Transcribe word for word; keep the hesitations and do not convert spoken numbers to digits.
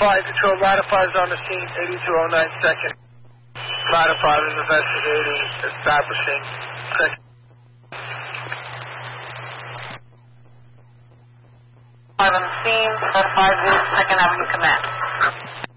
five, Control, Ladder five is on the scene, eighty-two oh nine second. Ladder five is investigating, establishing second. five on the scene, Ladder five is Second Avenue Command.